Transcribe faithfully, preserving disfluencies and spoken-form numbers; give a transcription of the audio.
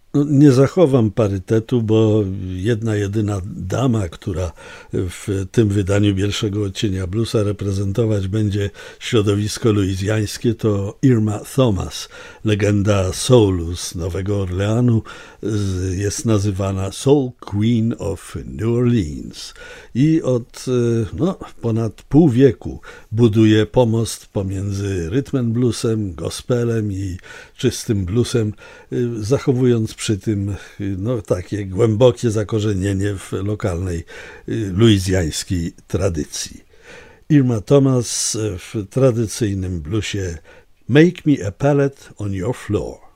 No, nie zachowam parytetu, bo jedna jedyna dama, która w tym wydaniu pierwszego odcienia bluesa reprezentować będzie środowisko luizjańskie, to Irma Thomas, legenda soulu z Nowego Orleanu, jest nazywana Soul Queen of New Orleans i od no, ponad pół wieku buduje pomost pomiędzy rytmem bluesem, gospelem i czystym bluesem, zachowując przy tym no, takie głębokie zakorzenienie w lokalnej luizjańskiej tradycji. Irma Thomas w tradycyjnym bluesie Make me a pallet on your floor.